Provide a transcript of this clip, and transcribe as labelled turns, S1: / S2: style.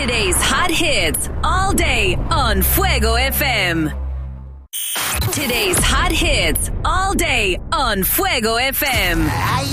S1: Today's hot hits all day on Fuego FM. Today's hot hits all day on Fuego FM.
S2: Hay